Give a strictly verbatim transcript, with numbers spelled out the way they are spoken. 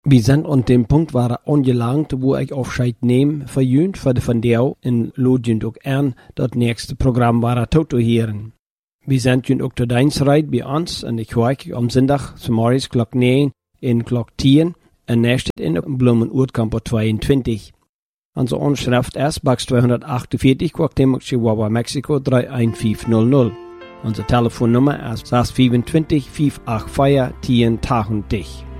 Wir sind an dem Punkt waar angelangt, wo ich Aufscheid nehme, für jünt, für de van jou, en lodjent ook aan, dat nächste Programm waar tot te hören. Wir sind jünt ook tot Dienstreit bei uns, en ich hoor am Sonntag, zum morgens klok negen, in klok tien, en nächstes in Blumen-Oertkamp tweeëntwintig. Onze Onschrift is Box tweehonderdachtensveertig, Cuauhtémoc, Chihuahua, Mexico drei eins fünf null null. Onze telefoonnummer is zes twee vier, vijf acht vier, tien tachtig.